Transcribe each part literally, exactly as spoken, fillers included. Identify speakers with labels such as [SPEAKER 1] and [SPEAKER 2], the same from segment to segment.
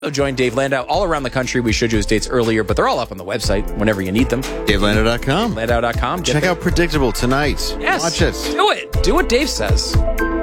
[SPEAKER 1] Join Dave Landau all around the country. We showed you his dates earlier, but they're all up on the website whenever you need them.
[SPEAKER 2] Dave Landau dot com.
[SPEAKER 1] Landau dot com.
[SPEAKER 2] Check out Predictable tonight.
[SPEAKER 1] Yes.
[SPEAKER 2] Watch it.
[SPEAKER 1] Do it. Do what Dave says.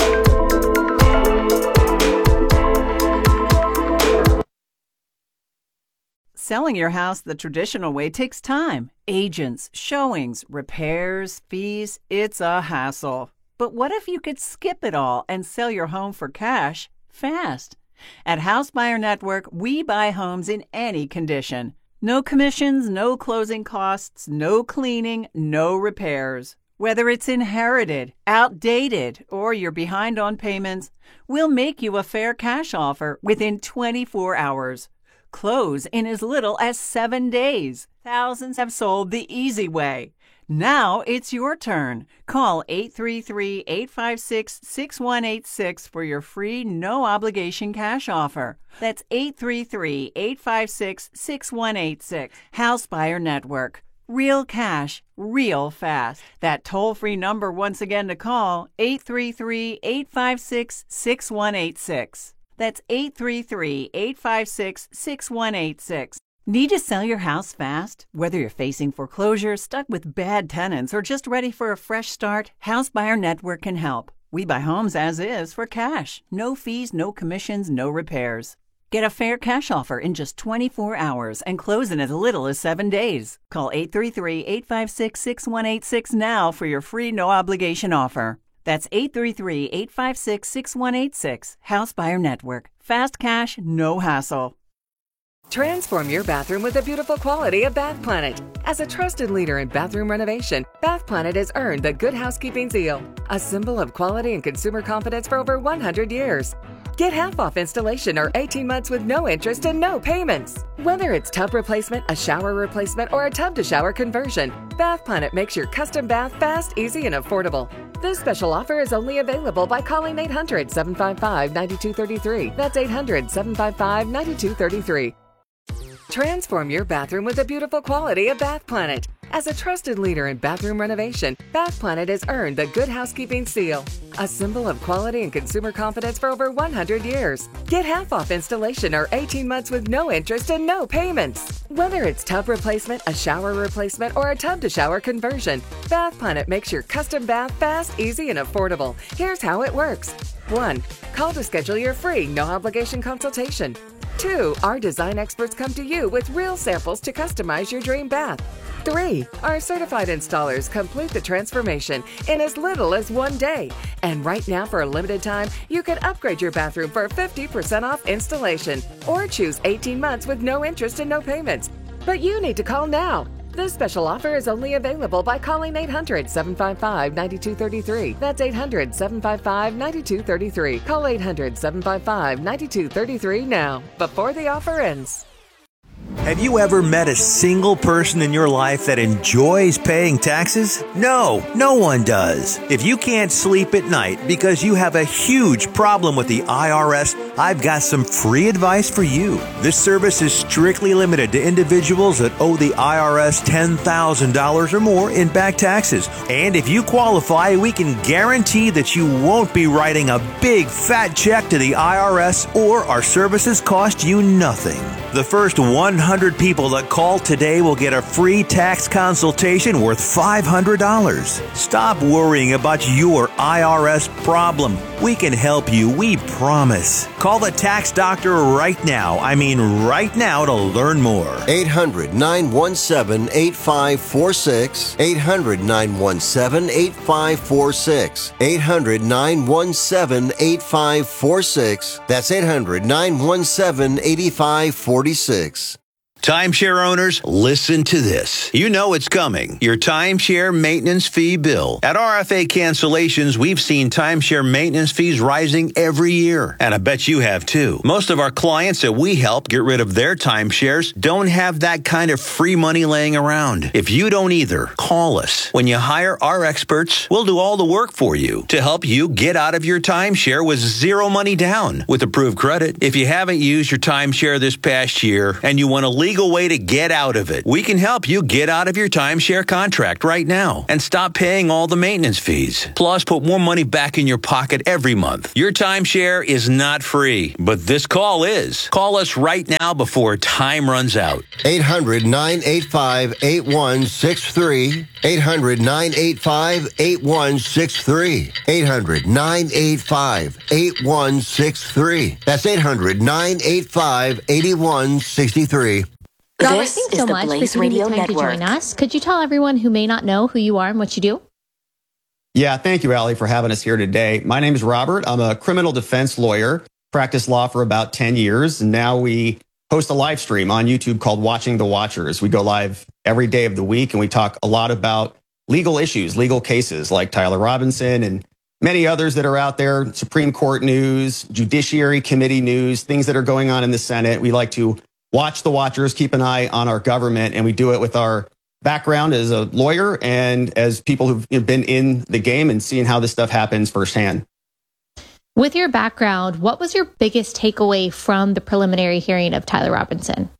[SPEAKER 3] Selling your house the traditional way takes time. Agents, showings, repairs, fees. It's a hassle. But what if you could skip it all and sell your home for cash fast? At House Buyer Network, we buy homes in any condition. No commissions, no closing costs, no cleaning, no repairs. Whether it's inherited, outdated, or you're behind on payments, we'll make you a fair cash offer within twenty-four hours. Close in as little as seven days. Thousands have sold the easy way. Now it's your turn. Call eight three three, eight five six, six one eight six for your free no-obligation cash offer. That's eight three three, eight five six, six one eight six. House Buyer Network. Real cash, real fast. That toll-free number once again to call, eight three three, eight five six, six one eight six. That's eight three three, eight five six, six one eight six. Need to sell your house fast? Whether you're facing foreclosure, stuck with bad tenants, or just ready for a fresh start, House Buyer Network can help. We buy homes as is for cash. No fees, no commissions, no repairs. Get a fair cash offer in just twenty-four hours and close in as little as seven days. Call eight three three, eight five six, six one eight six now for your free no-obligation offer. That's eight three three, eight five six, six one eight six. House Buyer Network. Fast cash, no hassle.
[SPEAKER 4] Transform your bathroom with the beautiful quality of Bath Planet. As a trusted leader in bathroom renovation, Bath Planet has earned the Good Housekeeping seal, a symbol of quality and consumer confidence for over one hundred years. Get half off installation or eighteen months with no interest and no payments. Whether it's tub replacement, a shower replacement, or a tub-to-shower conversion, Bath Planet makes your custom bath fast, easy, and affordable. This special offer is only available by calling eight hundred, seven five five, nine two three three. That's eight hundred, seven five five, nine two three three. Transform your bathroom with the beautiful quality of Bath Planet. As a trusted leader in bathroom renovation, Bath Planet has earned the Good Housekeeping seal, a symbol of quality and consumer confidence for over one hundred years. Get half off installation or eighteen months with no interest and no payments. Whether it's tub replacement, a shower replacement, or a tub-to-shower conversion, Bath Planet makes your custom bath fast, easy, and affordable. Here's how it works. one. Call to schedule your free no-obligation consultation. two. Our design experts come to you with real samples to customize your dream bath. three. Our certified installers complete the transformation in as little as one day. And right now, for a limited time, you can upgrade your bathroom for fifty percent off installation or choose eighteen months with no interest and no payments. But you need to call now. This special offer is only available by calling eight hundred, seven five five, nine two three three. That's eight hundred, seven five five, nine two three three. Call eight hundred, seven five five, nine two three three now, before the offer ends.
[SPEAKER 5] Have you ever met a single person in your life that enjoys paying taxes? No, no one does. If you can't sleep at night because you have a huge problem with the I R S, I've got some free advice for you. This service is strictly limited to individuals that owe the I R S ten thousand dollars or more in back taxes. And if you qualify, we can guarantee that you won't be writing a big fat check to the I R S, or our services cost you nothing. The first one hundred people that call today will get a free tax consultation worth five hundred dollars. Stop worrying about your I R S problem. We can help you, we promise. Call the tax doctor right now. I mean right now to learn more.
[SPEAKER 6] eight hundred, nine one seven, eight five four six. eight hundred, nine one seven, eight five four six. eight hundred, nine one seven, eight five four six. That's eight hundred, nine one seven, eight five four six.
[SPEAKER 5] Timeshare owners, listen to this. You know it's coming. Your timeshare maintenance fee bill. At R F A Cancellations, we've seen timeshare maintenance fees rising every year. And I bet you have too. Most of our clients that we help get rid of their timeshares don't have that kind of free money laying around. If you don't either, call us. When you hire our experts, we'll do all the work for you to help you get out of your timeshare with zero money down with approved credit. If you haven't used your timeshare this past year and you want to leave legal way to get out of it. We can help you get out of your timeshare contract right now and stop paying all the maintenance fees. Plus, put more money back in your pocket every month. Your timeshare is not free, but this call is. Call us right now before time runs out.
[SPEAKER 6] eight hundred, nine eight five, eight one six three. eight hundred, nine eight five, eight one six three. eight hundred, nine eight five, eight one six three. That's eight hundred, nine eight five, eight one six three.
[SPEAKER 7] Robert,
[SPEAKER 8] This
[SPEAKER 7] thanks
[SPEAKER 8] is
[SPEAKER 7] so
[SPEAKER 8] the
[SPEAKER 7] much
[SPEAKER 8] Blaze
[SPEAKER 7] for taking the
[SPEAKER 8] Radio
[SPEAKER 7] time to
[SPEAKER 8] Network.
[SPEAKER 7] join us. Could you tell everyone who may not know who you are and what you do?
[SPEAKER 9] Yeah, thank you, Allie, for having us here today. My name is Robert. I'm a criminal defense lawyer, practiced law for about ten years, and now we host a live stream on YouTube called Watching the Watchers. We go live every day of the week, and we talk a lot about legal issues, legal cases like Tyler Robinson and many others that are out there, Supreme Court news, Judiciary Committee news, things that are going on in the Senate. We like to watch the watchers, keep an eye on our government, and we do it with our background as a lawyer and as people who've been in the game and seen how this stuff happens firsthand.
[SPEAKER 7] With your background, what was your biggest takeaway from the preliminary hearing of Tyler Robinson?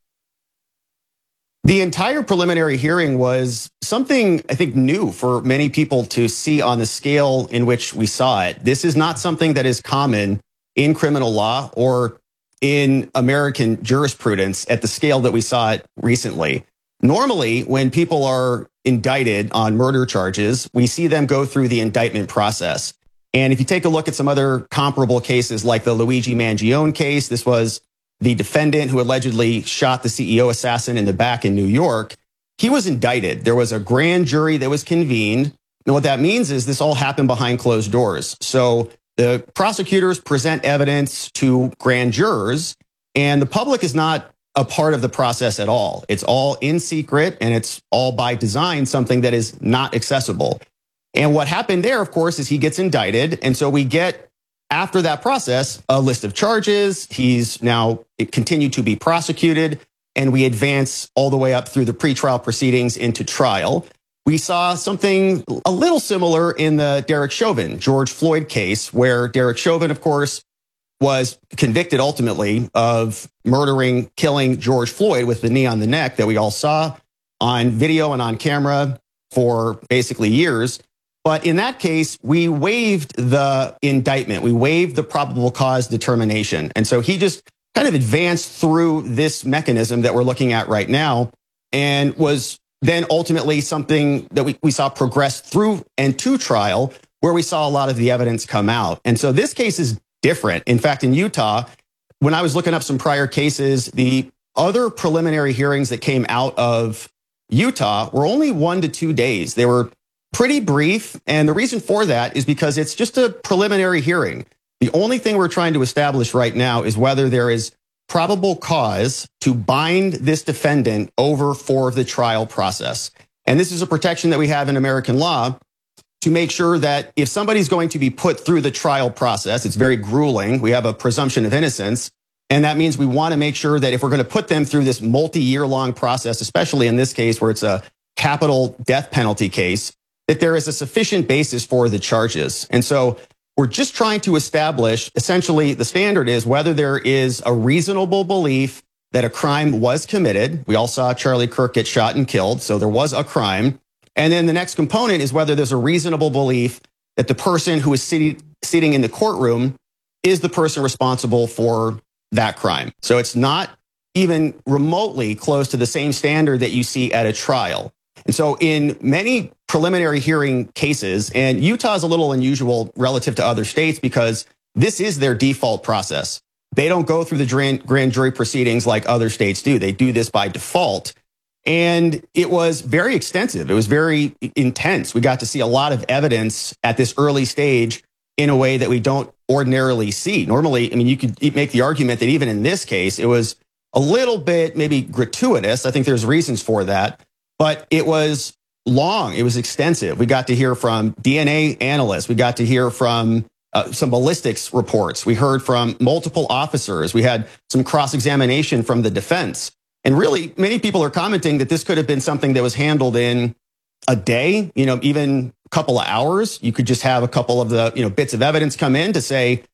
[SPEAKER 9] The entire preliminary hearing was something, I think, new for many people to see on the scale in which we saw it. This is not something that is common in criminal law or in American jurisprudence at the scale that we saw it recently. Normally, when people are indicted on murder charges, we see them go through the indictment process. And if you take a look at some other comparable cases like the Luigi Mangione case, this was the defendant who allegedly shot the C E O assassin in the back in New York. He was indicted. There was a grand jury that was convened. And what that means is this all happened behind closed doors. So the prosecutors present evidence to grand jurors, and the public is not a part of the process at all. It's all in secret, and it's all by design something that is not accessible. And what happened there, of course, is he gets indicted. And so we get, after that process, a list of charges. He's now continued to be prosecuted, and we advance all the way up through the pretrial proceedings into trial. We saw something a little similar in the Derek Chauvin, George Floyd case, where Derek Chauvin, of course, was convicted ultimately of murdering, killing George Floyd with the knee on the neck that we all saw on video and on camera for basically years. But in that case, we waived the indictment. We waived the probable cause determination. And so he just kind of advanced through this mechanism that we're looking at right now and was then ultimately something that we, we saw progress through and to trial where we saw a lot of the evidence come out. And so this case is different. In fact, in Utah, when I was looking up some prior cases, the other preliminary hearings that came out of Utah were only one to two days. They were pretty brief. And the reason for that is because it's just a preliminary hearing. The only thing we're trying to establish right now is whether there is probable cause to bind this defendant over for the trial process. And this is a protection that we have in American law to make sure that if somebody's going to be put through the trial process, it's very grueling. We have a presumption of innocence. And that means we want to make sure that if we're going to put them through this multi-year long process, especially in this case where it's a capital death penalty case, that there is a sufficient basis for the charges. And so we're just trying to establish, essentially, the standard is whether there is a reasonable belief that a crime was committed. We all saw Charlie Kirk get shot and killed, so there was a crime. And then the next component is whether there's a reasonable belief that the person who is sitting, sitting in the courtroom is the person responsible for that crime. So it's not even remotely close to the same standard that you see at a trial. And so in many preliminary hearing cases, and Utah is a little unusual relative to other states because this is their default process. They don't go through the grand jury proceedings like other states do. They do this by default. And it was very extensive. It was very intense. We got to see a lot of evidence at this early stage in a way that we don't ordinarily see. Normally, I mean, you could make the argument that even in this case, it was a little bit maybe gratuitous. I think there's reasons for that. But it was long. It was extensive. We got to hear from D N A analysts. We got to hear from uh, some ballistics reports. We heard from multiple officers. We had some cross-examination from the defense. And really, many people are commenting that this could have been something that was handled in a day, you know, even a couple of hours. You could just have a couple of the, you know, bits of evidence come in to say,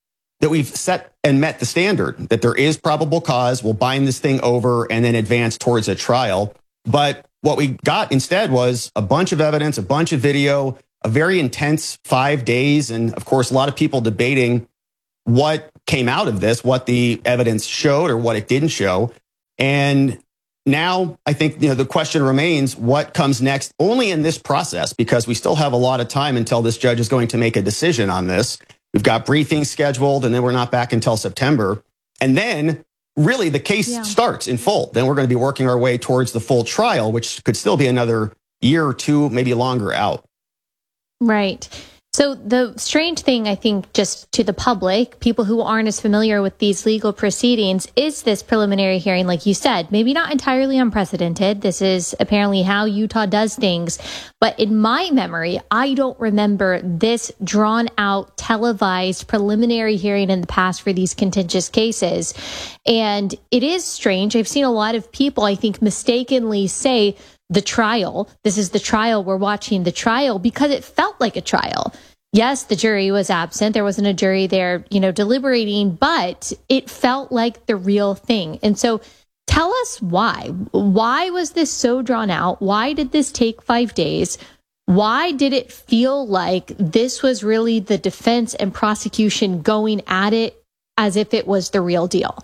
[SPEAKER 9] that we've set and met the standard, that there is probable cause, we'll bind this thing over and then advance towards a trial. But what we got instead was a bunch of evidence, a bunch of video, a very intense five days. And of course, a lot of people debating what came out of this, what the evidence showed or what it didn't show. And now I think, you know, the question remains, what comes next only in this process, because we still have a lot of time until this judge is going to make a decision on this. We've got briefings scheduled, and then we're not back until September. And then really the case yeah. starts in full. Then we're going to be working our way towards the full trial, which could still be another year or two, maybe longer out.
[SPEAKER 7] Right. So the strange thing, I think, just to the public, people who aren't as familiar with these legal proceedings, is this preliminary hearing, like you said, maybe not entirely unprecedented. This is apparently how Utah does things. But in my memory, I don't remember this drawn out, televised preliminary hearing in the past for these contentious cases. And it is strange. I've seen a lot of people, I think, mistakenly say, the trial. This is the trial. We're watching the trial, because it felt like a trial. Yes, the jury was absent. There wasn't a jury there, you know, deliberating, but it felt like the real thing. And so tell us why. Why was this so drawn out? Why did this take five days? Why did it feel like this was really the defense and prosecution going at it as if it was the real deal?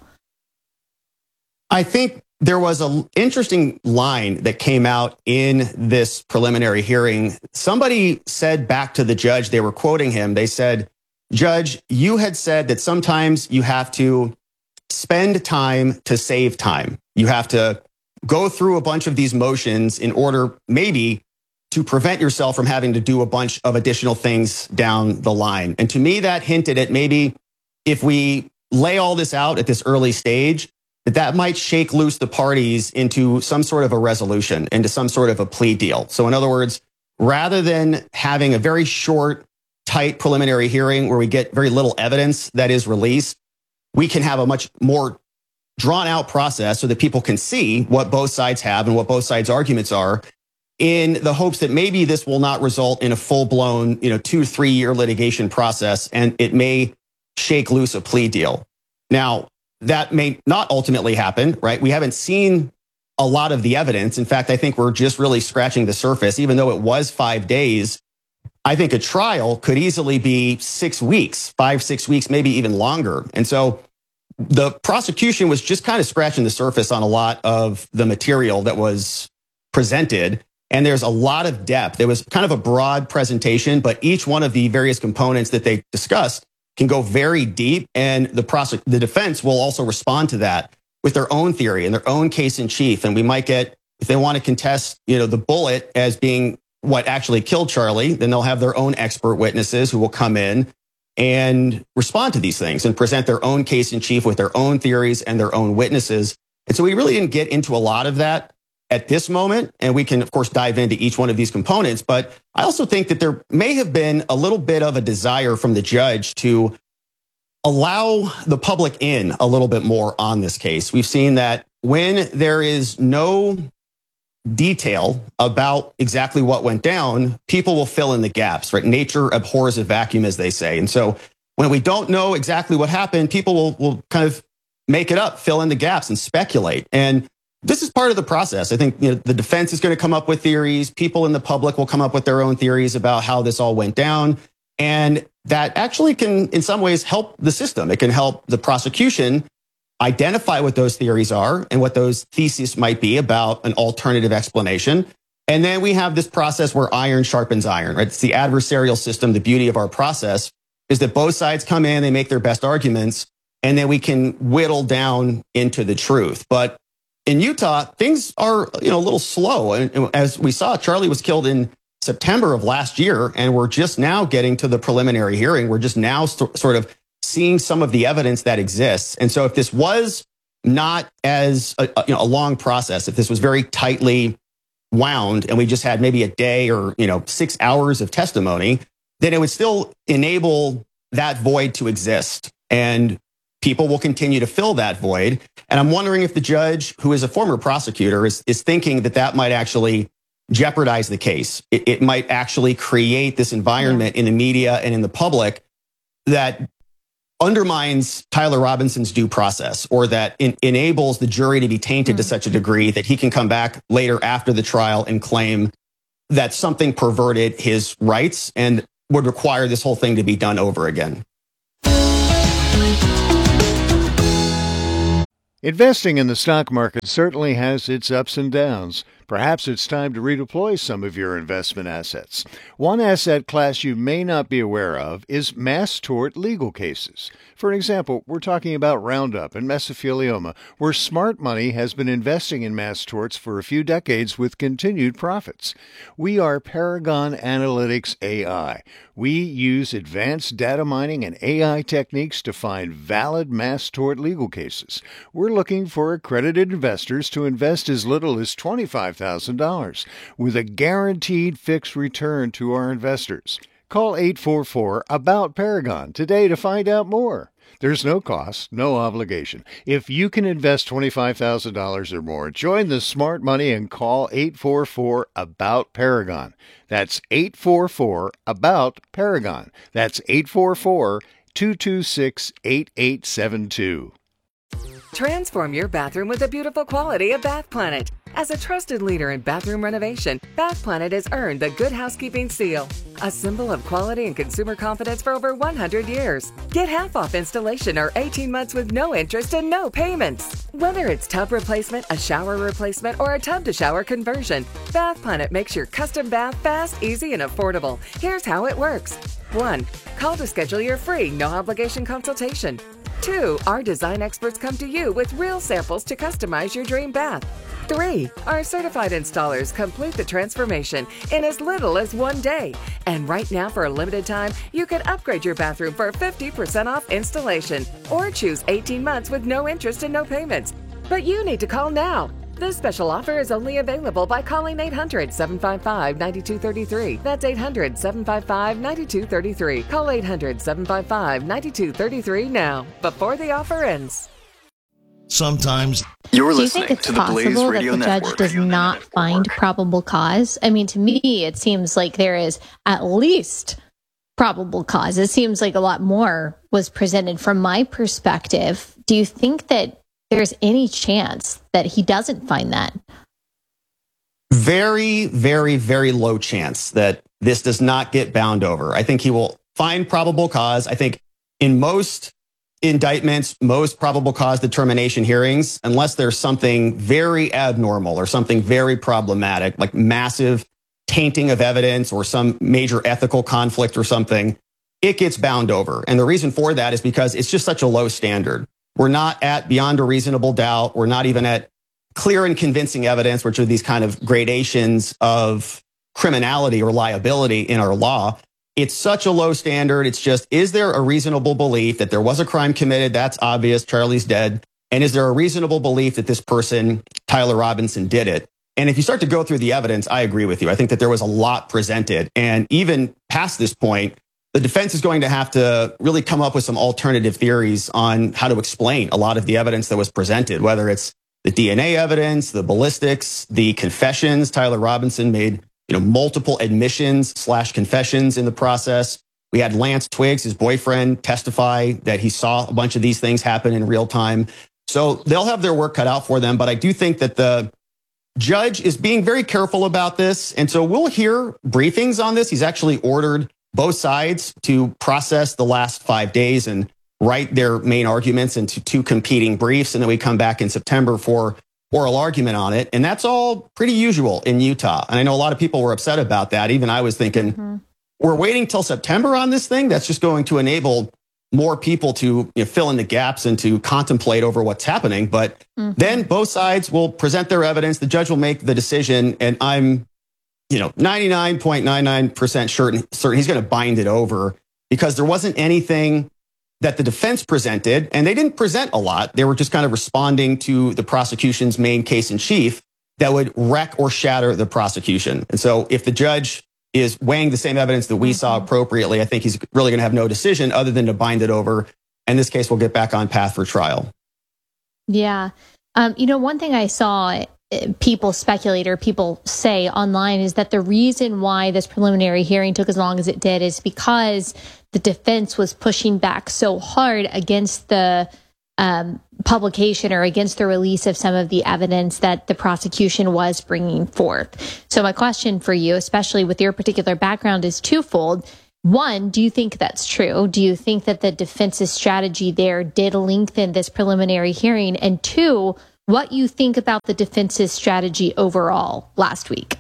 [SPEAKER 9] I think there was an interesting line that came out in this preliminary hearing. Somebody said back to the judge, they were quoting him, they said, "Judge, you had said that sometimes you have to spend time to save time. You have to go through a bunch of these motions in order maybe to prevent yourself from having to do a bunch of additional things down the line." And to me, that hinted at maybe if we lay all this out at this early stage, that that might shake loose the parties into some sort of a resolution, into some sort of a plea deal. So in other words, rather than having a very short, tight preliminary hearing where we get very little evidence that is released, we can have a much more drawn out process so that people can see what both sides have and what both sides' arguments are, in the hopes that maybe this will not result in a full-blown, you know, two, three year litigation process, and it may shake loose a plea deal. Now, that may not ultimately happen, right? We haven't seen a lot of the evidence. In fact, I think we're just really scratching the surface. Even though it was five days, I think a trial could easily be six weeks, five, six weeks, maybe even longer. And so the prosecution was just kind of scratching the surface on a lot of the material that was presented. And there's a lot of depth. It was kind of a broad presentation, but each one of the various components that they discussed can go very deep, and the prosec- the defense will also respond to that with their own theory and their own case in chief. And we might get, if they want to contest, you know, the bullet as being what actually killed Charlie, then they'll have their own expert witnesses who will come in and respond to these things and present their own case in chief with their own theories and their own witnesses. And so we really didn't get into a lot of that at this moment. And we can, of course, dive into each one of these components. But I also think that there may have been a little bit of a desire from the judge to allow the public in a little bit more on this case. We've seen that when there is no detail about exactly what went down, people will fill in the gaps, right? Nature abhors a vacuum, as they say. And so when we don't know exactly what happened, people will, will kind of make it up, fill in the gaps and speculate. And this is part of the process. I think, you know, the defense is going to come up with theories. People in the public will come up with their own theories about how this all went down. And that actually can, in some ways, help the system. It can help the prosecution identify what those theories are and what those theses might be about an alternative explanation. And then we have this process where iron sharpens iron, right? It's the adversarial system. The beauty of our process is that both sides come in, they make their best arguments, and then we can whittle down into the truth. But in Utah, things are, you know, a little slow. And as we saw, Charlie was killed in September of last year, and we're just now getting to the preliminary hearing. We're just now st- sort of seeing some of the evidence that exists. And so if this was not as a, you know, a long process, if this was very tightly wound and we just had maybe a day or, you know, six hours of testimony, then it would still enable that void to exist. And people will continue to fill that void. And I'm wondering if the judge, who is a former prosecutor, is, is thinking that that might actually jeopardize the case. It, it might actually create this environment in the media and in the public that undermines Tyler Robinson's due process, or that in, enables the jury to be tainted mm. to such a degree that he can come back later after the trial and claim that something perverted his rights and would require this whole thing to be done over again.
[SPEAKER 8] Investing in the stock market certainly has its ups and downs. Perhaps it's time to redeploy some of your investment assets. One asset class you may not be aware of is mass tort legal cases. For example, we're talking about Roundup and mesothelioma, where smart money has been investing in mass torts for a few decades with continued profits. We are Paragon Analytics A I. We use advanced data mining and A I techniques to find valid mass tort legal cases. We're looking for accredited investors to invest as little as twenty-five thousand dollars with a guaranteed fixed return to our investors. Call eight four four, ABOUT Paragon today to find out more. There's no cost, no obligation. If you can invest twenty-five thousand dollars or more, join the smart money and call eight four four, ABOUT Paragon. That's eight four four, ABOUT Paragon. That's eight four four, two two six, eight eight seven two.
[SPEAKER 4] Transform your bathroom with the beautiful quality of Bath Planet. As a trusted leader in bathroom renovation, Bath Planet has earned the Good Housekeeping seal, a symbol of quality and consumer confidence for over one hundred years. Get half off installation or eighteen months with no interest and no payments. Whether it's tub replacement, a shower replacement, or a tub-to-shower conversion, Bath Planet makes your custom bath fast, easy, and affordable. Here's how it works. one. Call to schedule your free, no-obligation consultation. two. Our design experts come to you with real samples to customize your dream bath. three. Our certified installers complete the transformation in as little as one day. And right now, for a limited time, you can upgrade your bathroom for fifty percent off installation or choose eighteen months with no interest and no payments. But you need to call now. This special offer is only available by calling eight hundred, seven five five, nine two three three. That's eight hundred, seven five five, nine two three three. Call eight hundred, seven five five, nine two three three now, before the offer ends.
[SPEAKER 10] Sometimes
[SPEAKER 11] you're
[SPEAKER 7] Do you
[SPEAKER 11] listening
[SPEAKER 7] think it's
[SPEAKER 11] to the Blaze
[SPEAKER 7] possible
[SPEAKER 11] Radio
[SPEAKER 7] that the judge
[SPEAKER 11] Network.
[SPEAKER 7] does not find probable cause? I mean, to me, it seems like there is at least probable cause. It seems like a lot more was presented from my perspective. Do you think that there's any chance that he doesn't find that?
[SPEAKER 9] Very, very, very low chance that this does not get bound over. I think he will find probable cause. I think in most indictments, most probable cause determination hearings, unless there's something very abnormal or something very problematic, like massive tainting of evidence or some major ethical conflict or something, it gets bound over. And the reason for that is because it's just such a low standard. We're not at beyond a reasonable doubt. We're not even at clear and convincing evidence, which are these kind of gradations of criminality or liability in our law. It's such a low standard. It's just, is there a reasonable belief that there was a crime committed? That's obvious. Charlie's dead. And is there a reasonable belief that this person, Tyler Robinson, did it? And if you start to go through the evidence, I agree with you. I think that there was a lot presented. And even past this point, the defense is going to have to really come up with some alternative theories on how to explain a lot of the evidence that was presented, whether it's the D N A evidence, the ballistics, the confessions. Tyler Robinson made you know, multiple admissions slash confessions in the process. We had Lance Twiggs, his boyfriend, testify that he saw a bunch of these things happen in real time. So they'll have their work cut out for them. But I do think that the judge is being very careful about this. And so we'll hear briefings on this. He's actually ordered both sides to process the last five days and write their main arguments into two competing briefs. And then we come back in September for oral argument on it. And that's all pretty usual in Utah. And I know a lot of people were upset about that. Even I was thinking, mm-hmm. we're waiting till September on this thing. That's just going to enable more people to you know, fill in the gaps and to contemplate over what's happening. But mm-hmm. then both sides will present their evidence. The judge will make the decision. And I'm, you know, ninety-nine point nine nine percent certain, certain he's going to bind it over because there wasn't anything that the defense presented, and they didn't present a lot. They were just kind of responding to the prosecution's main case in chief that would wreck or shatter the prosecution. And so if the judge is weighing the same evidence that we mm-hmm. saw appropriately, I think he's really going to have no decision other than to bind it over. And this case will get back on path for trial.
[SPEAKER 7] Yeah. Um, you know, one thing I saw people speculate or people say online is that the reason why this preliminary hearing took as long as it did is because the defense was pushing back so hard against the um, publication or against the release of some of the evidence that the prosecution was bringing forth. So my question for you, especially with your particular background, is twofold. One, do you think that's true? Do you think that the defense's strategy there did lengthen this preliminary hearing? And two, what you think about the defense's strategy overall last week?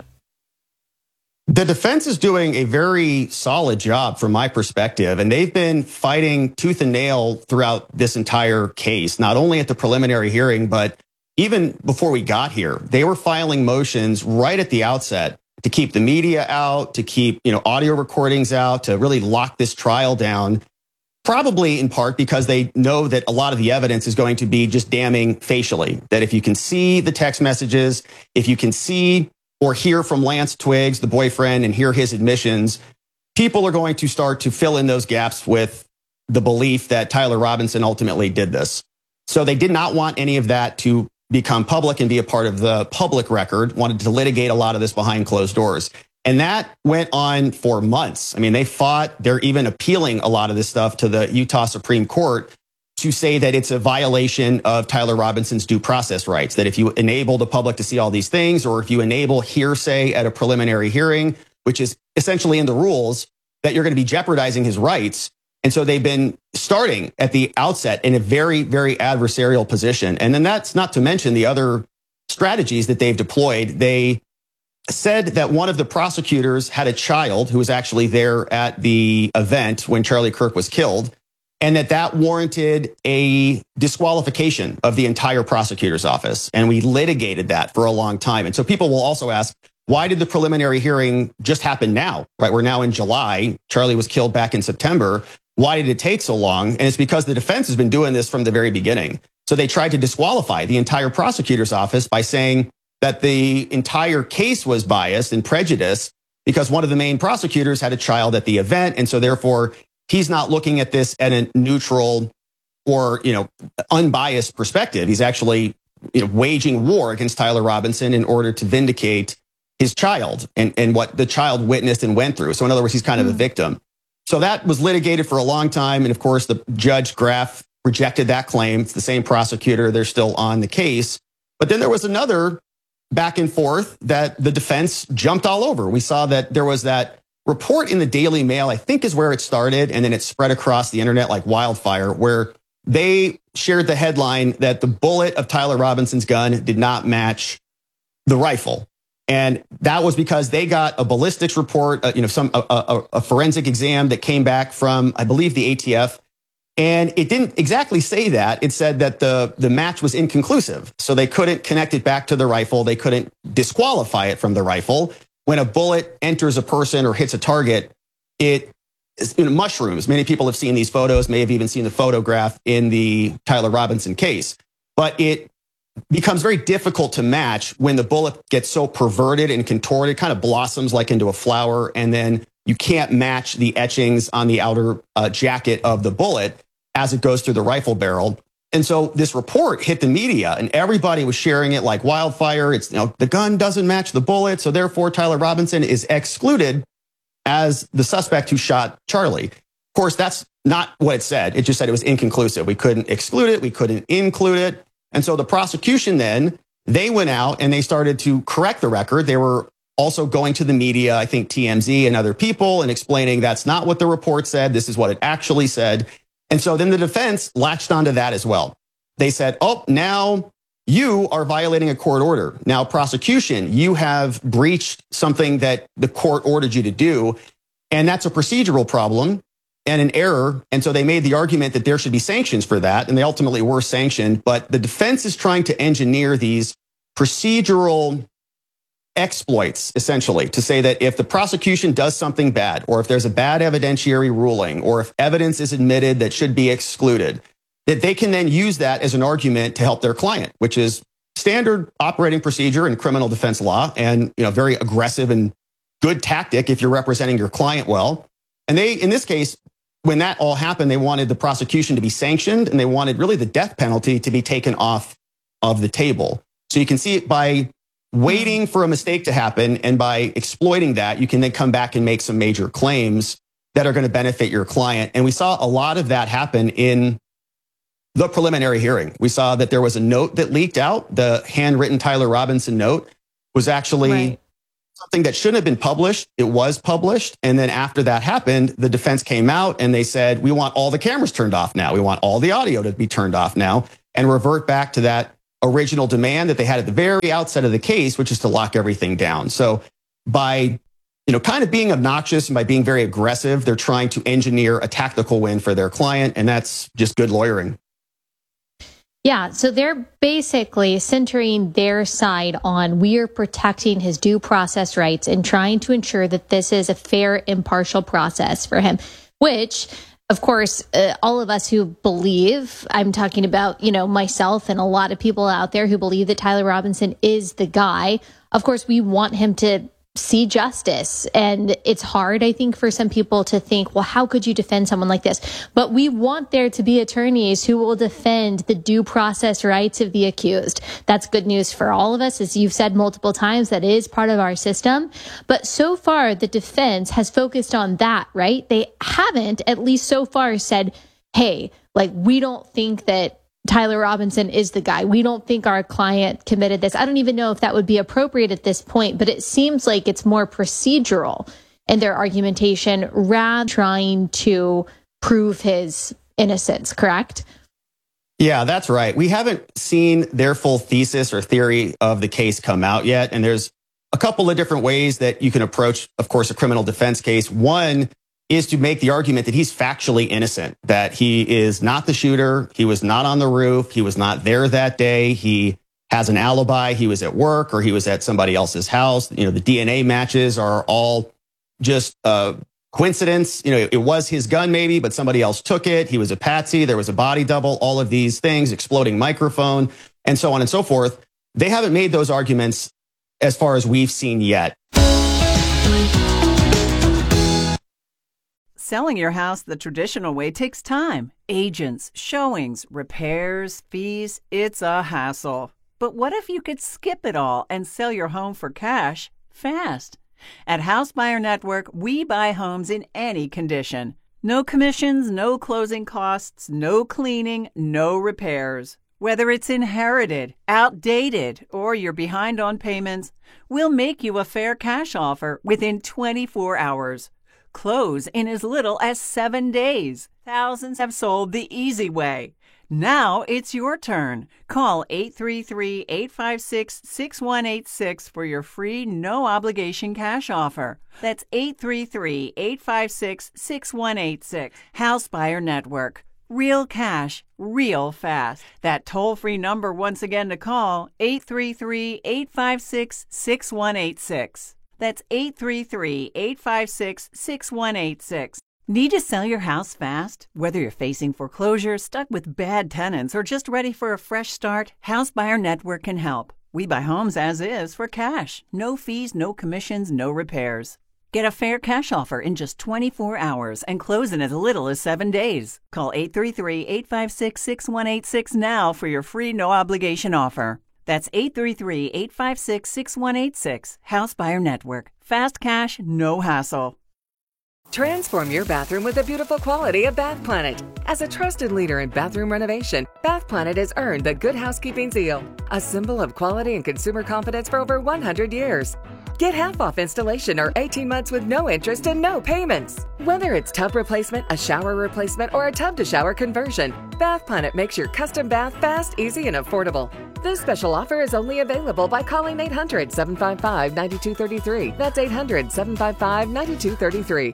[SPEAKER 9] The defense is doing a very solid job from my perspective, and they've been fighting tooth and nail throughout this entire case, not only at the preliminary hearing, but even before we got here. They were filing motions right at the outset to keep the media out, to keep, you know, audio recordings out, to really lock this trial down, probably in part because they know that a lot of the evidence is going to be just damning facially, that if you can see the text messages, if you can see or hear from Lance Twiggs, the boyfriend, and hear his admissions, people are going to start to fill in those gaps with the belief that Tyler Robinson ultimately did this. So they did not want any of that to become public and be a part of the public record, wanted to litigate a lot of this behind closed doors. And that went on for months. I mean, they fought, they're even appealing a lot of this stuff to the Utah Supreme Court to say that it's a violation of Tyler Robinson's due process rights, that if you enable the public to see all these things, or if you enable hearsay at a preliminary hearing, which is essentially in the rules, that you're going to be jeopardizing his rights. And so they've been starting at the outset in a very, very adversarial position. And then that's not to mention the other strategies that they've deployed. They said that one of the prosecutors had a child who was actually there at the event when Charlie Kirk was killed, and that that warranted a disqualification of the entire prosecutor's office. And we litigated that for a long time. And so people will also ask, why did the preliminary hearing just happen now? Right? We're now in July. Charlie was killed back in September. Why did it take so long? And it's because the defense has been doing this from the very beginning. So they tried to disqualify the entire prosecutor's office by saying that the entire case was biased and prejudiced because one of the main prosecutors had a child at the event. And so therefore, he's not looking at this at a neutral or, you know, unbiased perspective. He's actually, you know, waging war against Tyler Robinson in order to vindicate his child and, and what the child witnessed and went through. So in other words, he's kind of a victim. So that was litigated for a long time. And of course, the Judge Graff rejected that claim. It's the same prosecutor. They're still on the case. But then there was another back and forth that the defense jumped all over. We saw that there was that report in the Daily Mail, I think is where it started, and then it spread across the internet like wildfire, where they shared the headline that the bullet of Tyler Robinson's gun did not match the rifle. And that was because they got a ballistics report, uh, you know, some a, a, a forensic exam that came back from, I believe, the A T F. And it didn't exactly say that. It said that the, the match was inconclusive. So they couldn't connect it back to the rifle. They couldn't disqualify it from the rifle. When a bullet enters a person or hits a target, it you know, mushrooms. Many people have seen these photos, may have even seen the photograph in the Tyler Robinson case. But it becomes very difficult to match when the bullet gets so perverted and contorted, kind of blossoms like into a flower, and then you can't match the etchings on the outer uh, jacket of the bullet as it goes through the rifle barrel. And so this report hit the media and everybody was sharing it like wildfire. It's, you know, the gun doesn't match the bullet. So therefore, Tyler Robinson is excluded as the suspect who shot Charlie. Of course, that's not what it said. It just said it was inconclusive. We couldn't exclude it. We couldn't include it. And so the prosecution then, they went out and they started to correct the record. They were also going to the media, I think T M Z and other people, and explaining that's not what the report said. This is what it actually said. And so then the defense latched onto that as well. They said, oh, now you are violating a court order. Now, prosecution, you have breached something that the court ordered you to do. And that's a procedural problem and an error. And so they made the argument that there should be sanctions for that. And they ultimately were sanctioned. But the defense is trying to engineer these procedural exploits, essentially, to say that if the prosecution does something bad, or if there's a bad evidentiary ruling, or if evidence is admitted that should be excluded, that they can then use that as an argument to help their client, which is standard operating procedure in criminal defense law, and, you know, very aggressive and good tactic if you're representing your client well. And they, in this case, when that all happened, they wanted the prosecution to be sanctioned, and they wanted really the death penalty to be taken off of the table. So you can see it by waiting for a mistake to happen, and by exploiting that, you can then come back and make some major claims that are going to benefit your client. And we saw a lot of that happen in the preliminary hearing. We saw that there was a note that leaked out. The handwritten Tyler Robinson note was actually right. something that shouldn't have been published. It was published. And then after that happened, the defense came out and they said, we want all the cameras turned off now. We want all the audio to be turned off now and revert back to that original demand that they had at the very outset of the case, which is to lock everything down. So by, you know, kind of being obnoxious and by being very aggressive, they're trying to engineer a tactical win for their client. And that's just good lawyering.
[SPEAKER 7] Yeah, so they're basically centering their side on we're protecting his due process rights and trying to ensure that this is a fair, impartial process for him, which, of course, uh, all of us who believe, I'm talking about, you know, myself and a lot of people out there who believe that Tyler Robinson is the guy. Of course, we want him to see justice. And it's hard, I think, for some people to think, well, how could you defend someone like this? But we want there to be attorneys who will defend the due process rights of the accused. That's good news for all of us. As you've said multiple times, that is part of our system. But so far, the defense has focused on that, right? They haven't, at least so far, said, hey, like, we don't think that Tyler Robinson is the guy. We don't think our client committed this. I don't even know if that would be appropriate at this point, but it seems like it's more procedural in their argumentation rather than trying to prove his innocence, correct?
[SPEAKER 9] Yeah, that's right. We haven't seen their full thesis or theory of the case come out yet. And there's a couple of different ways that you can approach, of course, a criminal defense case. One is to make the argument that he's factually innocent, that he is not the shooter, he was not on the roof, he was not there that day, he has an alibi, he was at work or he was at somebody else's house. You know, the D N A matches are all just a coincidence. You know, it was his gun maybe, but somebody else took it. He was a patsy, there was a body double, all of these things, exploding microphone, and so on and so forth. They haven't made those arguments as far as we've seen yet.
[SPEAKER 3] Selling your house the traditional way takes time. Agents, showings, repairs, fees, it's a hassle. But what if you could skip it all and sell your home for cash fast? At House Buyer Network, we buy homes in any condition. No commissions, no closing costs, no cleaning, no repairs. Whether it's inherited, outdated, or you're behind on payments, we'll make you a fair cash offer within twenty-four hours. Close in as little as seven days. Thousands have sold the easy way. Now it's your turn. Call eight three three, eight five six, six one eight six for your free no-obligation cash offer. That's eight three three, eight five six, six one eight six. House Buyer Network. Real cash, real fast. That toll-free number once again to call, eight three three, eight five six, six one eight six. That's eight three three, eight five six, six one eight six. Need to sell your house fast? Whether you're facing foreclosure, stuck with bad tenants, or just ready for a fresh start, House Buyer Network can help. We buy homes as is for cash. No fees, no commissions, no repairs. Get a fair cash offer in just twenty-four hours and close in as little as seven days. Call eight three three, eight five six, six one eight six now for your free no-obligation offer. That's eight three three, eight five six, six one eight six. House Buyer Network. Fast cash, no hassle.
[SPEAKER 4] Transform your bathroom with the beautiful quality of Bath Planet. As a trusted leader in bathroom renovation, Bath Planet has earned the Good Housekeeping seal, a symbol of quality and consumer confidence for over one hundred years. Get half off installation or eighteen months with no interest and no payments. Whether it's tub replacement, a shower replacement, or a tub-to-shower conversion, Bath Planet makes your custom bath fast, easy, and affordable. This special offer is only available by calling eight hundred, seven five five, nine two three three. That's eight hundred, seven five five, nine two three three.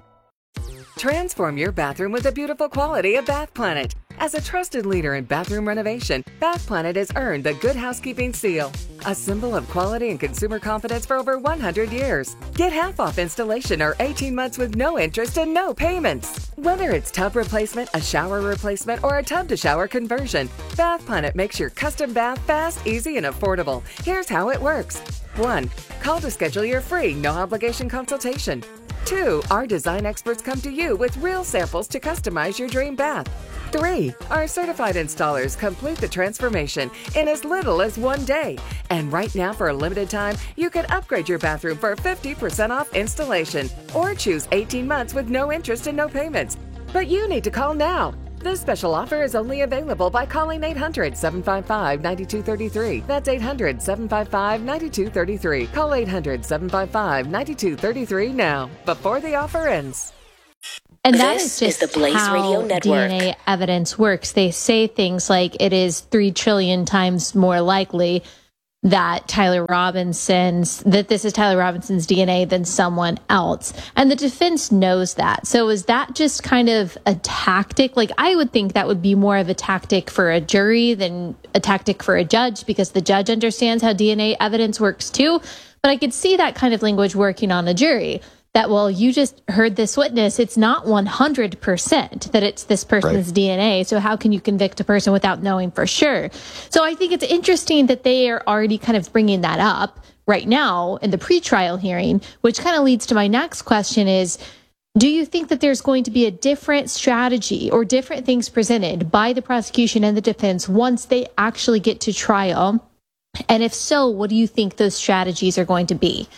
[SPEAKER 4] Transform your bathroom with the beautiful quality of Bath Planet. As a trusted leader in bathroom renovation, Bath Planet has earned the Good Housekeeping seal, a symbol of quality and consumer confidence for over one hundred years. Get half off installation or eighteen months with no interest and no payments. Whether it's tub replacement, a shower replacement, or a tub-to-shower conversion, Bath Planet makes your custom bath fast, easy, and affordable. Here's how it works. one. Call to schedule your free no-obligation consultation. Two, our design experts come to you with real samples to customize your dream bath. Three, our certified installers complete the transformation in as little as one day. And right now, for a limited time, you can upgrade your bathroom for fifty percent off installation or choose eighteen months with no interest and no payments. But you need to call now. This special offer is only available by calling eight hundred, seven five five, nine two three three. That's eight hundred, seven five five, nine two three three. Call eight hundred, seven five five, nine two three three now, before the offer ends.
[SPEAKER 7] And that
[SPEAKER 11] this
[SPEAKER 7] is just
[SPEAKER 11] is the Blaze
[SPEAKER 7] how
[SPEAKER 11] Radio Network.
[SPEAKER 7] D N A evidence works. They say things like it is three trillion times more likely that Tyler Robinson's, that this is Tyler Robinson's D N A than someone else. And the defense knows that. So is that just kind of a tactic? Like, I would think that would be more of a tactic for a jury than a tactic for a judge, because the judge understands how D N A evidence works too. But I could see that kind of language working on a jury. That, well, you just heard this witness. It's not one hundred percent that it's this person's right. D N A. So how can you convict a person without knowing for sure? So I think it's interesting that they are already kind of bringing that up right now in the pretrial hearing, which kind of leads to my next question is, do you think that there's going to be a different strategy or different things presented by the prosecution and the defense once they actually get to trial? And if so, what do you think those strategies are going to be?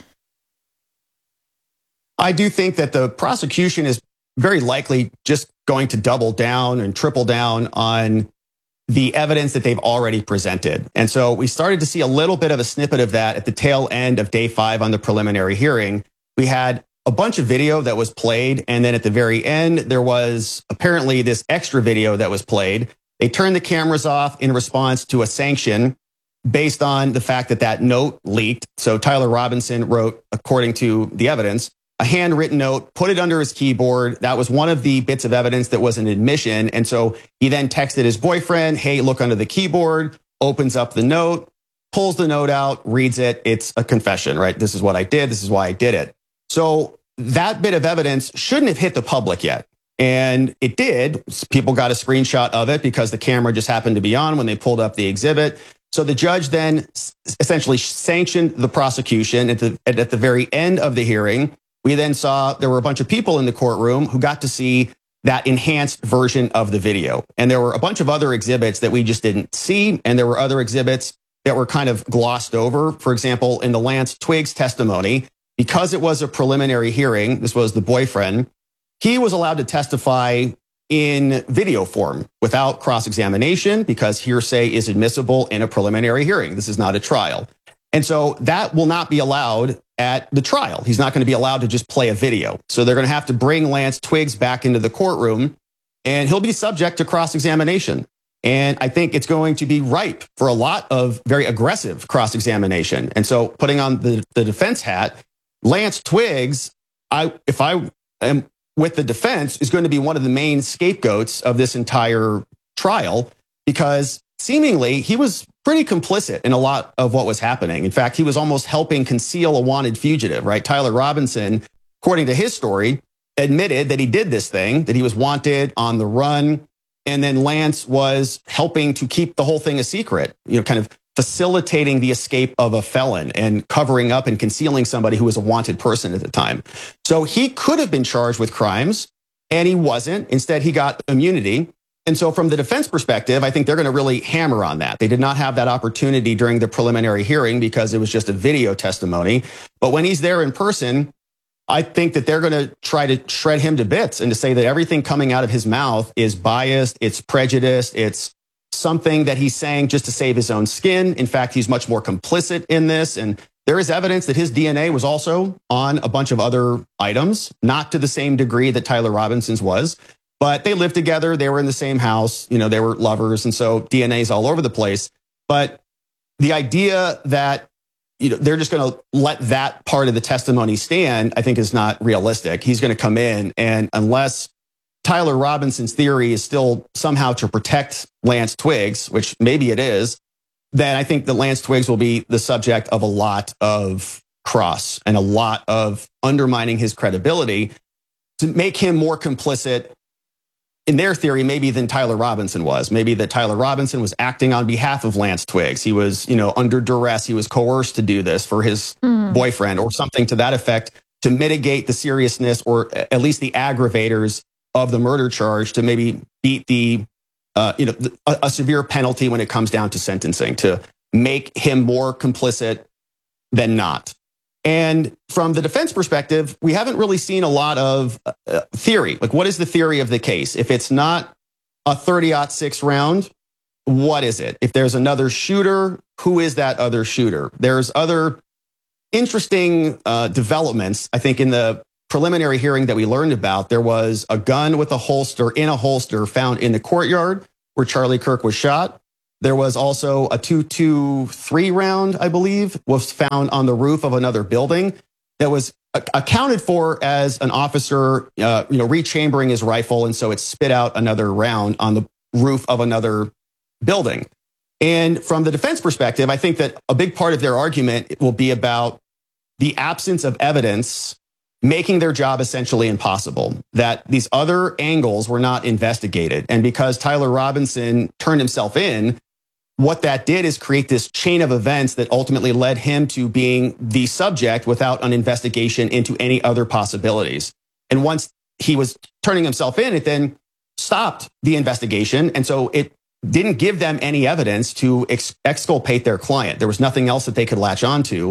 [SPEAKER 9] I do think that the prosecution is very likely just going to double down and triple down on the evidence that they've already presented. And so we started to see a little bit of a snippet of that at the tail end of day five on the preliminary hearing. We had a bunch of video that was played, and then at the very end, there was apparently this extra video that was played. They turned the cameras off in response to a sanction based on the fact that that note leaked. So Tyler Robinson wrote, according to the evidence, a handwritten note, put it under his keyboard. That was one of the bits of evidence that was an admission. And so he then texted his boyfriend, hey, look under the keyboard, opens up the note, pulls the note out, reads it. It's a confession, right? This is what I did. This is why I did it. So that bit of evidence shouldn't have hit the public yet. And it did. People got a screenshot of it because the camera just happened to be on when they pulled up the exhibit. So the judge then essentially sanctioned the prosecution at the, at the very end of the hearing. We then saw there were a bunch of people in the courtroom who got to see that enhanced version of the video. And there were a bunch of other exhibits that we just didn't see. And there were other exhibits that were kind of glossed over. For example, in the Lance Twiggs testimony, because it was a preliminary hearing, this was the boyfriend, he was allowed to testify in video form without cross-examination because hearsay is admissible in a preliminary hearing. This is not a trial. And so that will not be allowed at the trial. He's not going to be allowed to just play a video. So they're going to have to bring Lance Twiggs back into the courtroom, and he'll be subject to cross-examination. And I think it's going to be ripe for a lot of very aggressive cross-examination. And so putting on the, the defense hat, Lance Twiggs, I, if I am with the defense, is going to be one of the main scapegoats of this entire trial because seemingly he was pretty complicit in a lot of what was happening. In fact, he was almost helping conceal a wanted fugitive, right? Tyler Robinson, according to his story, admitted that he did this thing, that he was wanted on the run. And then Lance was helping to keep the whole thing a secret, you know, kind of facilitating the escape of a felon and covering up and concealing somebody who was a wanted person at the time. So he could have been charged with crimes and he wasn't. Instead, he got immunity. And so from the defense perspective, I think they're going to really hammer on that. They did not have that opportunity during the preliminary hearing because it was just a video testimony. But when he's there in person, I think that they're going to try to shred him to bits and to say that everything coming out of his mouth is biased, it's prejudiced, it's something that he's saying just to save his own skin. In fact, he's much more complicit in this. And there is evidence that his D N A was also on a bunch of other items, not to the same degree that Tyler Robinson's was. But they lived together. They were in the same house. You know, they were lovers. And so D N A is all over the place. But the idea that, you know, they're just going to let that part of the testimony stand, I think is not realistic. He's going to come in. And unless Tyler Robinson's theory is still somehow to protect Lance Twiggs, which maybe it is, then I think that Lance Twiggs will be the subject of a lot of cross and a lot of undermining his credibility to make him more complicit in their theory, maybe than Tyler Robinson was. Maybe that Tyler Robinson was acting on behalf of Lance Twiggs. He was, you know, under duress. He was coerced to do this for his mm. boyfriend or something to that effect. to mitigate the seriousness or at least the aggravators of the murder charge to maybe beat the, uh, you know, a, a severe penalty when it comes down to sentencing, to make him more complicit than not. And from the defense perspective, we haven't really seen a lot of uh, theory. Like, what is the theory of the case? If it's not a thirty aught six round, what is it? If there's another shooter, who is that other shooter? There's other interesting uh, developments. I think in the preliminary hearing that we learned about, there was a gun with a holster in a holster found in the courtyard where Charlie Kirk was shot. There was also a two twenty-three round, I believe, was found on the roof of another building that was accounted for as an officer, uh, you know, rechambering his rifle, and so it spit out another round on the roof of another building. And from the defense perspective, I think that a big part of their argument will be about the absence of evidence making their job essentially impossible, that these other angles were not investigated. And because Tyler Robinson turned himself in, what that did is create this chain of events that ultimately led him to being the subject without an investigation into any other possibilities. And once he was turning himself in, it then stopped the investigation. And so it didn't give them any evidence to ex- exculpate their client. There was nothing else that they could latch onto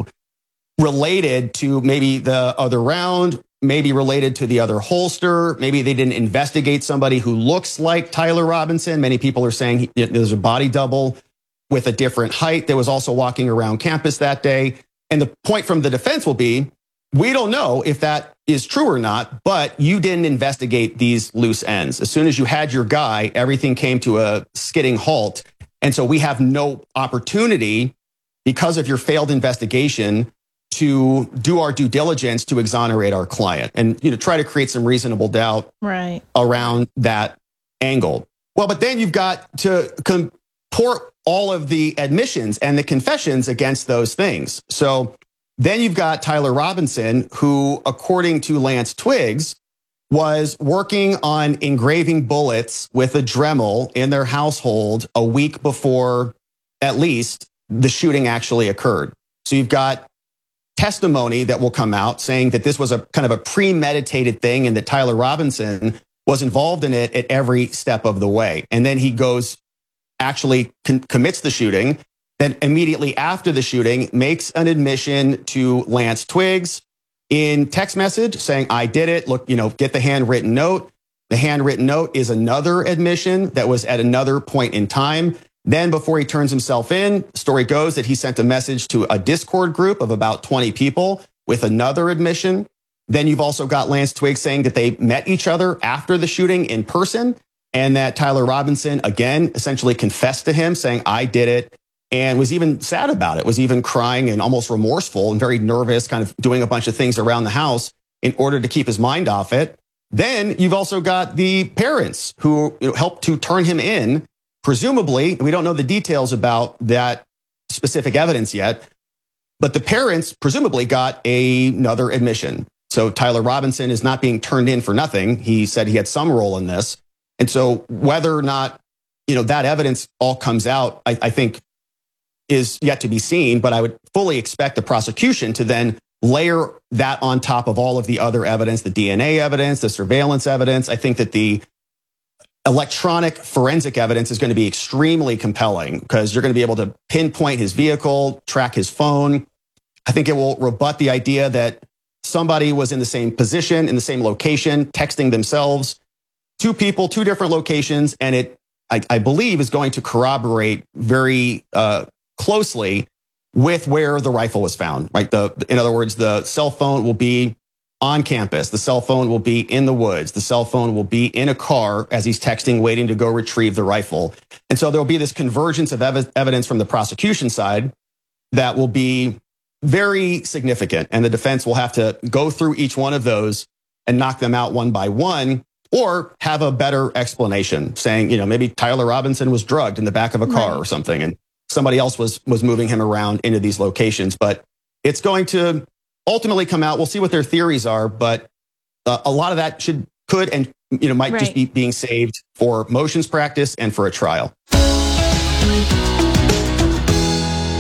[SPEAKER 9] related to maybe the other round, maybe related to the other holster. Maybe they didn't investigate somebody who looks like Tyler Robinson. Many people are saying he, there's a body double with a different height that was also walking around campus that day. And the point from the defense will be, we don't know if that is true or not, but you didn't investigate these loose ends. As soon as you had your guy, everything came to a skidding halt. And so we have no opportunity, because of your failed investigation, to do our due diligence to exonerate our client and, you know, try to create some reasonable doubt
[SPEAKER 11] right
[SPEAKER 9] around that angle. Well, but then you've got to comport all of the admissions and the confessions against those things. So then you've got Tyler Robinson, who, according to Lance Twiggs, was working on engraving bullets with a Dremel in their household a week before, at least, the shooting actually occurred. So you've got testimony that will come out saying that this was a kind of a premeditated thing and that Tyler Robinson was involved in it at every step of the way. And then he goes, actually con- commits the shooting. Then immediately after the shooting, makes an admission to Lance Twiggs in text message saying, I did it. Look, you know, get the handwritten note. The handwritten note is another admission that was at another point in time. Then before he turns himself in, story goes that he sent a message to a Discord group of about twenty people with another admission. Then you've also got Lance Twiggs saying that they met each other after the shooting in person, and that Tyler Robinson, again, essentially confessed to him saying, I did it, and was even sad about it, was even crying and almost remorseful and very nervous, kind of doing a bunch of things around the house in order to keep his mind off it. Then you've also got the parents who, you know, helped to turn him in. Presumably, we don't know the details about that specific evidence yet, but the parents presumably got a, another admission. So Tyler Robinson is not being turned in for nothing. He said he had some role in this. And so whether or not, you know, that evidence all comes out, I, I think is yet to be seen, but I would fully expect the prosecution to then layer that on top of all of the other evidence, the D N A evidence, the surveillance evidence. I think that the electronic forensic evidence is going to be extremely compelling because you're going to be able to pinpoint his vehicle, track his phone. I think it will rebut the idea that somebody was in the same position, in the same location, texting themselves. Two people, two different locations, and it, I, I believe, is going to corroborate very uh, closely with where the rifle was found. Right? The, in other words, the cell phone will be on campus. The cell phone will be in the woods. The cell phone will be in a car as he's texting, waiting to go retrieve the rifle. And so there will be this convergence of ev- evidence from the prosecution side that will be very significant. And the defense will have to go through each one of those and knock them out one by one, or have a better explanation saying, you know, maybe Tyler Robinson was drugged in the back of a car right. or something, and somebody else was was moving him around into these locations. But it's going to ultimately come out. We'll see what their theories are, but uh, a lot of that should, could, and, you know, might right. just be being saved for motions practice and for a trial.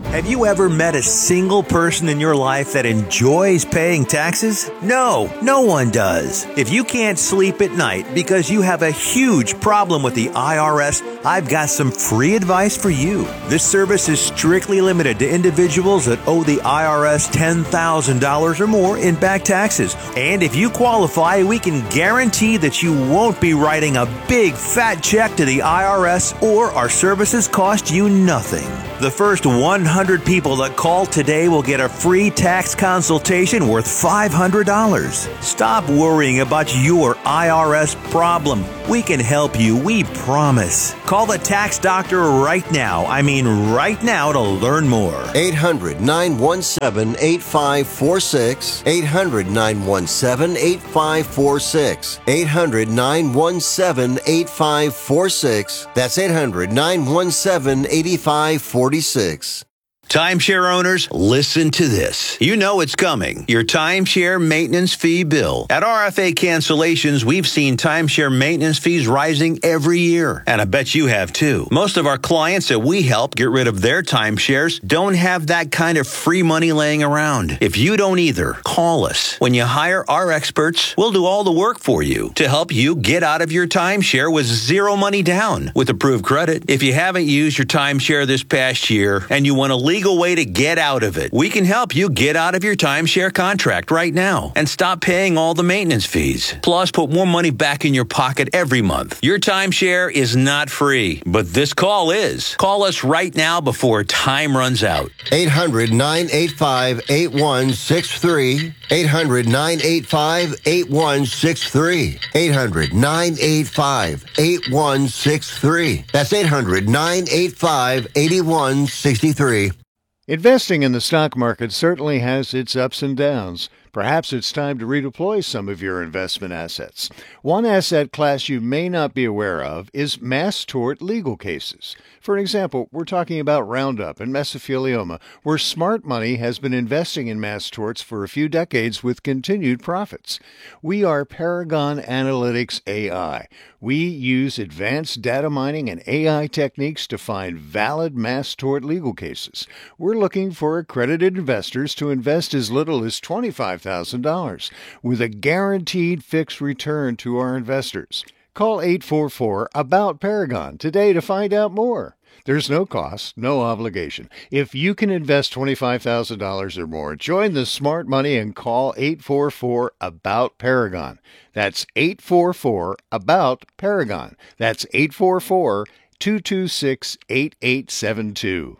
[SPEAKER 5] Have you ever met a single person in your life that enjoys paying taxes? No, no one does. If you can't sleep at night because you have a huge problem with the I R S, I've got some free advice for you. This service is strictly limited to individuals that owe the I R S ten thousand dollars or more in back taxes. And if you qualify, we can guarantee that you won't be writing a big fat check to the I R S, or our services cost you nothing. The first one hundred people that call today will get a free tax consultation worth five hundred dollars. Stop worrying about your I R S problem. We can help you, we promise. Call the tax doctor right now. I mean right now to learn more.
[SPEAKER 6] eight hundred, nine one seven, eight five four six. eight hundred, nine one seven, eight five four six. eight hundred, nine one seven, eight five four six. That's eight hundred, nine one seven, eight five four six.
[SPEAKER 5] Timeshare owners, listen to this. You know it's coming. Your timeshare maintenance fee bill. At R F A Cancellations, we've seen timeshare maintenance fees rising every year. And I bet you have too. Most of our clients that we help get rid of their timeshares don't have that kind of free money laying around. If you don't either, call us. When you hire our experts, we'll do all the work for you to help you get out of your timeshare with zero money down with approved credit. If you haven't used your timeshare this past year and you want to leave legal way to get out of it. We can help you get out of your timeshare contract right now and stop paying all the maintenance fees. Plus, put more money back in your pocket every month. Your timeshare is not free, but this call is. Call us right now before time runs out.
[SPEAKER 6] eight hundred, nine eight five, eight one six three. eight hundred, nine eight five, eight one six three. eight hundred, nine eight five, eight one six three. That's eight hundred, nine eight five, eight one six three.
[SPEAKER 8] Investing in the stock market certainly has its ups and downs. Perhaps it's time to redeploy some of your investment assets. One asset class you may not be aware of is mass tort legal cases. For example, we're talking about Roundup and mesothelioma, where smart money has been investing in mass torts for a few decades with continued profits. We are Paragon Analytics A I. We use advanced data mining and A I techniques to find valid mass tort legal cases. We're looking for accredited investors to invest as little as twenty-five thousand dollars with a guaranteed fixed return to our investors. Call eight four four, ABOUT Paragon today to find out more. There's no cost, no obligation. If you can invest twenty-five thousand dollars or more, join the smart money and call eight four four, ABOUT Paragon. That's eight four four, ABOUT Paragon. That's eight four four, two two six, eight eight seven two.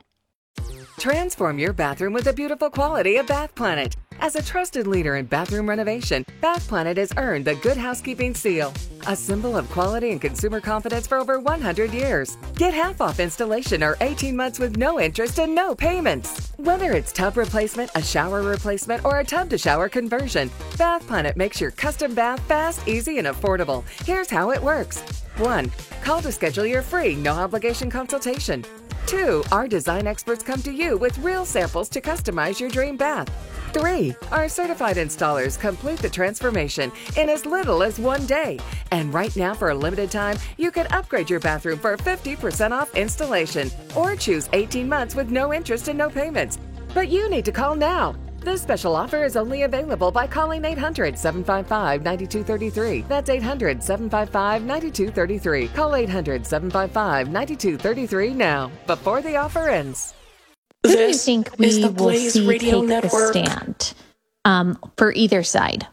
[SPEAKER 4] Transform your bathroom with the beautiful quality of Bath Planet. As a trusted leader in bathroom renovation, Bath Planet has earned the Good Housekeeping seal, a symbol of quality and consumer confidence for over one hundred years. Get half off installation or eighteen months with no interest and no payments. Whether it's tub replacement, a shower replacement, or a tub-to-shower conversion, Bath Planet makes your custom bath fast, easy, and affordable. Here's how it works. one. Call to schedule your free, no-obligation consultation. two. Our design experts come to you with real samples to customize your dream bath. three. Our certified installers complete the transformation in as little as one day. And right now, for a limited time, you can upgrade your bathroom for fifty percent off installation or choose eighteen months with no interest and no payments. But you need to call now. This special offer is only available by calling eight hundred, seven five five, nine two three three. That's eight hundred, seven five five, nine two three three. Call eight hundred, seven five five, nine two three three now, before the offer ends.
[SPEAKER 7] Who do you think we will see take the stand um, for either side?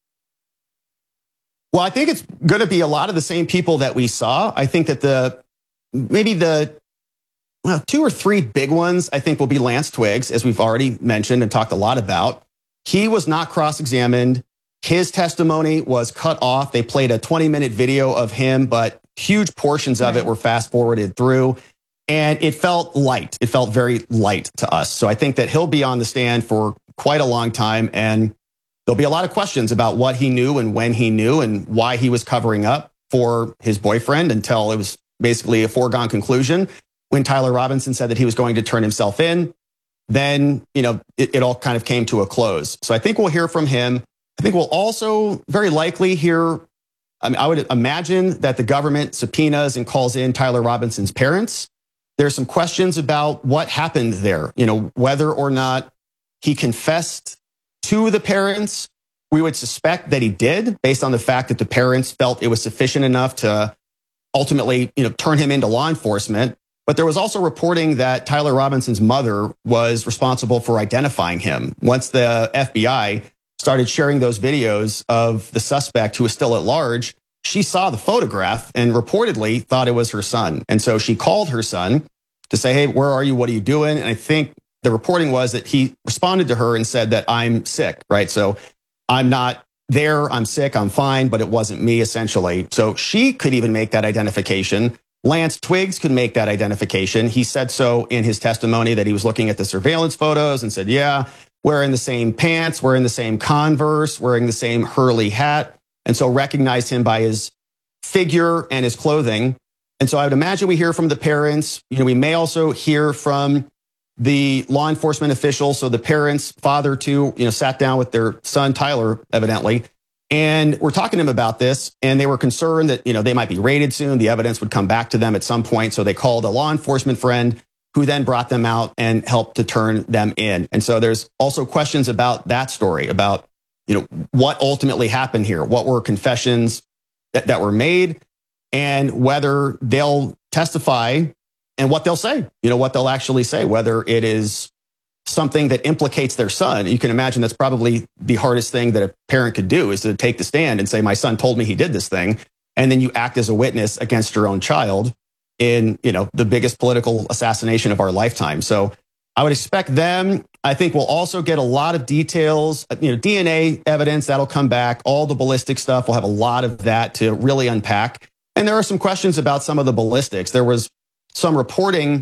[SPEAKER 9] Well, I think it's going to be a lot of the same people that we saw. I think that the maybe the well, two or three big ones, I think, will be Lance Twiggs, as we've already mentioned and talked a lot about. He was not cross-examined. His testimony was cut off. They played a twenty-minute video of him, but huge portions of it were fast-forwarded through. And it felt light. It felt very light to us. So I think that he'll be on the stand for quite a long time. And there'll be a lot of questions about what he knew and when he knew and why he was covering up for his boyfriend until it was basically a foregone conclusion. When Tyler Robinson said that he was going to turn himself in, then, you know, it, it all kind of came to a close. So I think we'll hear from him. I think we'll also very likely hear, I mean, I would imagine that the government subpoenas and calls in Tyler Robinson's parents. There's some questions about what happened there, you know, whether or not he confessed to the parents. We would suspect that he did, based on the fact that the parents felt it was sufficient enough to ultimately, you know, turn him into law enforcement. But there was also reporting that Tyler Robinson's mother was responsible for identifying him. Once the F B I started sharing those videos of the suspect who was still at large, she saw the photograph and reportedly thought it was her son. And so she called her son to say, hey, where are you? What are you doing? And I think the reporting was that he responded to her and said that I'm sick, right? So I'm not there. I'm sick. I'm fine, but it wasn't me, essentially. So she could even make that identification. Lance Twiggs could make that identification. He said so in his testimony, that he was looking at the surveillance photos and said, yeah, wearing the same pants, wearing the same Converse, wearing the same Hurley hat. And so recognized him by his figure and his clothing. And so I would imagine we hear from the parents. You know, we may also hear from the law enforcement officials. So the parents, father too, you know, sat down with their son, Tyler, evidently. And we're talking to them about this. And they were concerned that, you know, they might be raided soon. The evidence would come back to them at some point. So they called a law enforcement friend who then brought them out and helped to turn them in. And so there's also questions about that story, about, you know, what ultimately happened here, what were confessions that, that were made, and whether they'll testify and what they'll say, you know, what they'll actually say, whether it is something that implicates their son. You can imagine that's probably the hardest thing that a parent could do, is to take the stand and say, my son told me he did this thing. And then you act as a witness against your own child in, you know, the biggest political assassination of our lifetime. So I would expect them. I think we'll also get a lot of details, you know, D N A evidence that'll come back, all the ballistic stuff. We'll have a lot of that to really unpack. And there are some questions about some of the ballistics. There was some reporting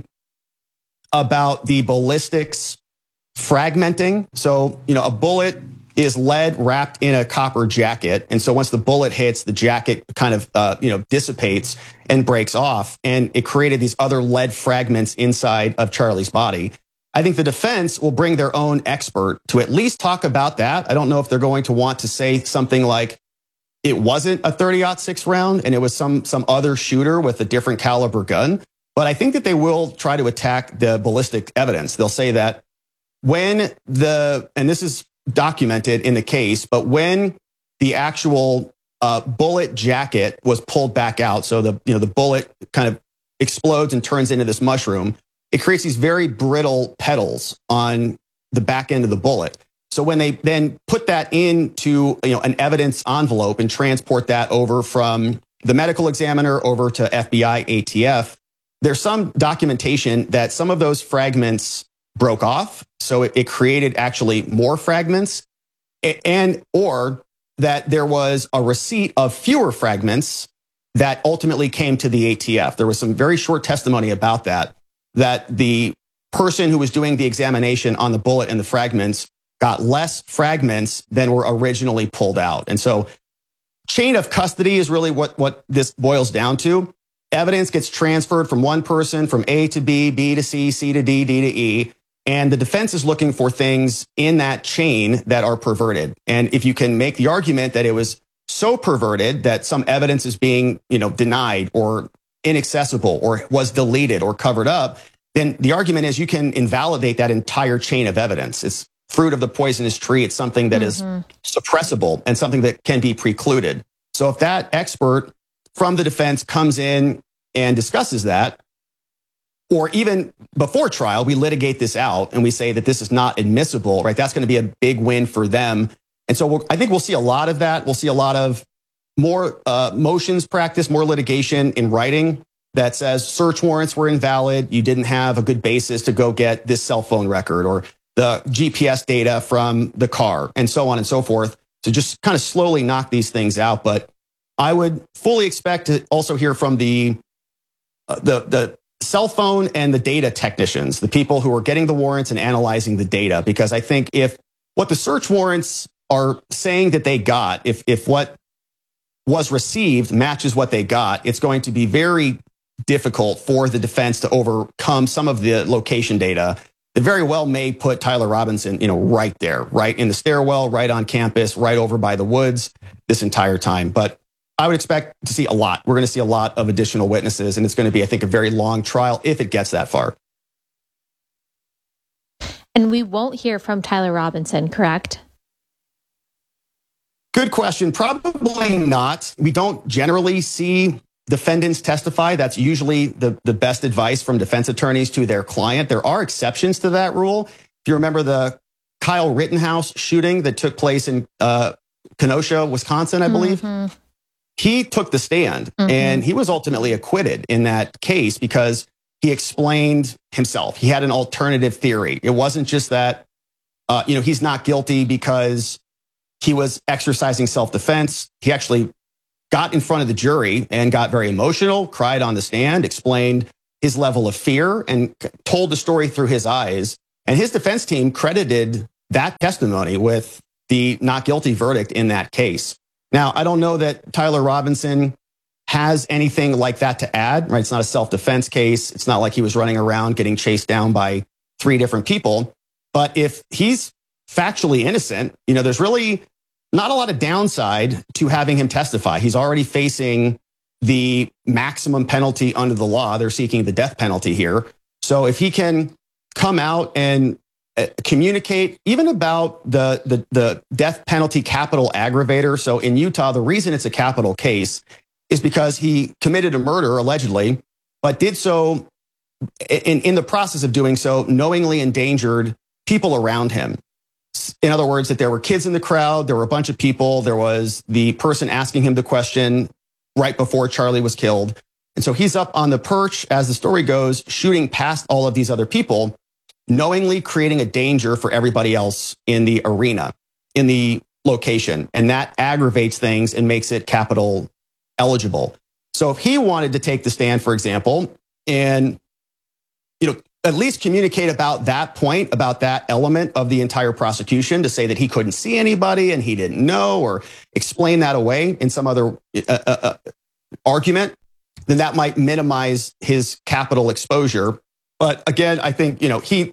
[SPEAKER 9] about the ballistics fragmenting. So, you know, a bullet is lead wrapped in a copper jacket. And so once the bullet hits, the jacket kind of, uh, you know, dissipates and breaks off. And it created these other lead fragments inside of Charlie's body. I think the defense will bring their own expert to at least talk about that. I don't know if they're going to want to say something like it wasn't a thirty aught six round and it was some, some other shooter with a different caliber gun. But I think that they will try to attack the ballistic evidence. They'll say that when the, and this is documented in the case, but when the actual uh, bullet jacket was pulled back out, so the, you know, the bullet kind of explodes and turns into this mushroom, it creates these very brittle petals on the back end of the bullet. So when they then put that into, you know, an evidence envelope and transport that over from the medical examiner over to F B I, A T F, there's some documentation that some of those fragments broke off. So it, it created actually more fragments, and or that there was a receipt of fewer fragments that ultimately came to the A T F. There was some very short testimony about that, that the person who was doing the examination on the bullet and the fragments got less fragments than were originally pulled out. And so chain of custody is really what, what this boils down to. Evidence gets transferred from one person, from A to B, B to C, C to D, D to E. And the defense is looking for things in that chain that are perverted. And if you can make the argument that it was so perverted that some evidence is being, you know, denied or inaccessible or was deleted or covered up, then the argument is you can invalidate that entire chain of evidence. It's fruit of the poisonous tree. It's something that mm-hmm. is suppressible and something that can be precluded. So if that expert from the defense comes in and discusses that, or even before trial, we litigate this out and we say that this is not admissible, right? That's going to be a big win for them. And so we'll, I think we'll see a lot of that. We'll see a lot of more uh, motions practice, more litigation in writing that says search warrants were invalid. You didn't have a good basis to go get this cell phone record or the G P S data from the car and so on and so forth, to just kind of slowly knock these things out. But I would fully expect to also hear from the uh, the the cell phone and the data technicians, the people who are getting the warrants and analyzing the data, because I think if what the search warrants are saying that they got, if if what was received matches what they got, it's going to be very difficult for the defense to overcome some of the location data that very well may put Tyler Robinson, you know, right there, right in the stairwell, right on campus, right over by the woods this entire time. But I would expect to see a lot. We're going to see a lot of additional witnesses, and it's going to be, I think, a very long trial if it gets that far.
[SPEAKER 7] And we won't hear from Tyler Robinson, correct?
[SPEAKER 9] Good question. Probably not. We don't generally see defendants testify. That's usually the, the best advice from defense attorneys to their client. There are exceptions to that rule. If you remember the Kyle Rittenhouse shooting that took place in uh, Kenosha, Wisconsin, I believe, mm-hmm. he took the stand mm-hmm. and he was ultimately acquitted in that case because he explained himself. He had an alternative theory. It wasn't just that, uh, you know, he's not guilty because he was exercising self-defense. He actually got in front of the jury and got very emotional, cried on the stand, explained his level of fear, and told the story through his eyes. And his defense team credited that testimony with the not guilty verdict in that case. Now, I don't know that Tyler Robinson has anything like that to add, right? It's not a self-defense case. It's not like he was running around getting chased down by three different people. But if he's factually innocent, you know, there's really not a lot of downside to having him testify. He's already facing the maximum penalty under the law. They're seeking the death penalty here. So if he can come out and uh, communicate even about the, the, the death penalty capital aggravator. So in Utah, the reason it's a capital case is because he committed a murder, allegedly, but did so in, in the process of doing so, knowingly endangered people around him. In other words, that there were kids in the crowd, there were a bunch of people, there was the person asking him the question right before Charlie was killed. And so he's up on the perch, as the story goes, shooting past all of these other people, knowingly creating a danger for everybody else in the arena, in the location. And that aggravates things and makes it capital eligible. So if he wanted to take the stand, for example, and, you know, at least communicate about that point, about that element of the entire prosecution, to say that he couldn't see anybody and he didn't know, or explain that away in some other uh, uh, argument, then that might minimize his capital exposure. But again, I think, you know, he,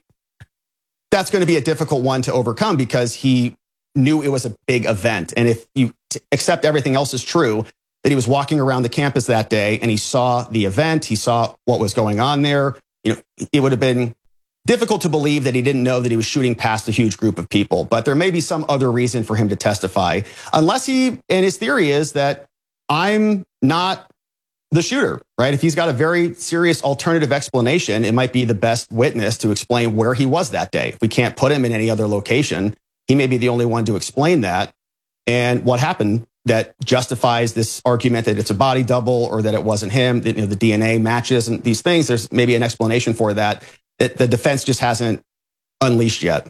[SPEAKER 9] that's going to be a difficult one to overcome because he knew it was a big event. And if you t- accept everything else is true, that he was walking around the campus that day and he saw the event, he saw what was going on there, you know, it would have been difficult to believe that he didn't know that he was shooting past a huge group of people. But there may be some other reason for him to testify, unless he, and his theory is that I'm not the shooter, right? If he's got a very serious alternative explanation, it might be the best witness to explain where he was that day. If we can't put him in any other location, he may be the only one to explain that and what happened that justifies this argument that it's a body double or that it wasn't him, that, you know, the D N A matches and these things. There's maybe an explanation for that that the defense just hasn't unleashed yet.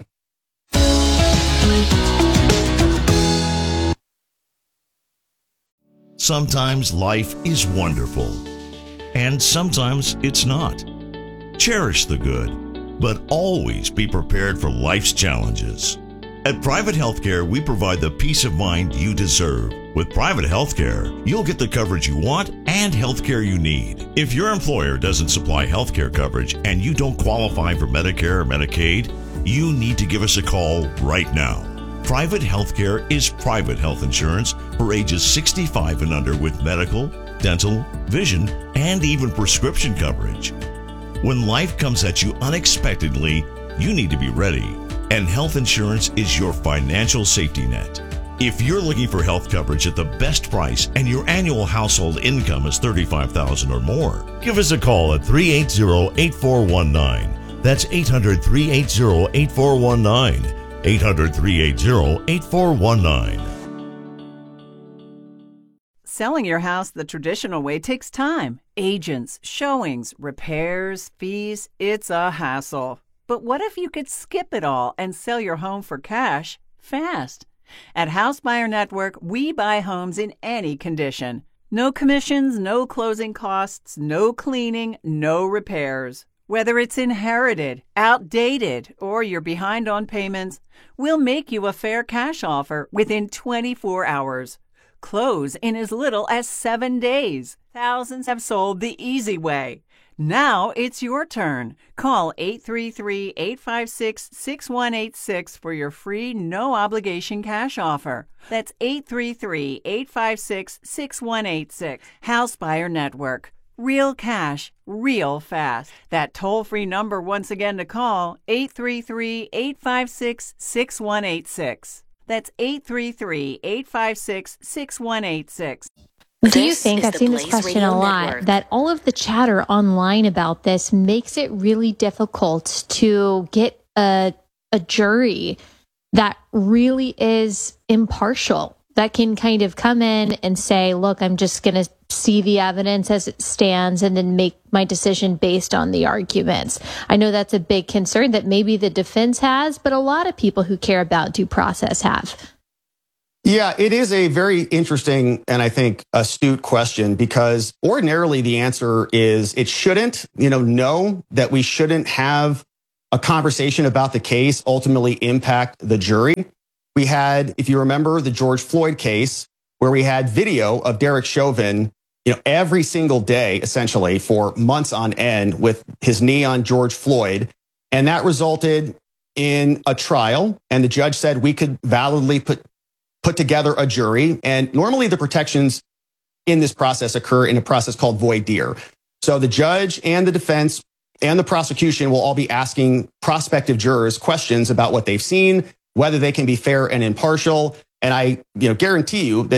[SPEAKER 10] Sometimes life is wonderful, and sometimes it's not. Cherish the good, but always be prepared for life's challenges. At Private Healthcare, we provide the peace of mind you deserve. With Private Healthcare, you'll get the coverage you want and healthcare you need. If your employer doesn't supply healthcare coverage and you don't qualify for Medicare or Medicaid, you need to give us a call right now. Private Healthcare is private health insurance for ages sixty-five and under with medical, dental, vision, and even prescription coverage. When life comes at you unexpectedly, you need to be ready. And health insurance is your financial safety net. If you're looking for health coverage at the best price and your annual household income is thirty-five thousand dollars or more, give us a call at three eight zero, eight four one nine. That's eight hundred, three eight zero, eight four one nine. eight hundred, three eight zero, eight four one nine.
[SPEAKER 3] Selling your house the traditional way takes time. Agents, showings, repairs, fees, it's a hassle. But what if you could skip it all and sell your home for cash fast? At House Buyer Network, we buy homes in any condition. No commissions, no closing costs, no cleaning, no repairs. Whether it's inherited, outdated, or you're behind on payments, we'll make you a fair cash offer within twenty-four hours. Close in as little as seven days. Thousands have sold the easy way. Now it's your turn. Call eight three three, eight five six, six one eight six for your free no-obligation cash offer. That's eight three three, eight five six, six one eight six. House Buyer Network. Real cash, real fast. That toll-free number once again to call, eight three three, eight five six, six one eight six. That's eight three three, eight five six, six one eight six.
[SPEAKER 7] Do you think, I've seen this question a lot, that all of the chatter online about this makes it really difficult to get a, a jury that really is impartial, that can kind of come in and say, look, I'm just going to see the evidence as it stands and then make my decision based on the arguments? I know that's a big concern that maybe the defense has, but a lot of people who care about due process have.
[SPEAKER 9] Yeah, it is a very interesting and I think astute question, because ordinarily the answer is it shouldn't, you know, no, that we shouldn't have a conversation about the case ultimately impact the jury. We had, if you remember, the George Floyd case where we had video of Derek Chauvin, you know, every single day, essentially for months on end with his knee on George Floyd. And that resulted in a trial. And the judge said we could validly put put together a jury. And normally the protections in this process occur in a process called voir dire. So the judge and the defense and the prosecution will all be asking prospective jurors questions about what they've seen, whether they can be fair and impartial. And I, you know, guarantee you that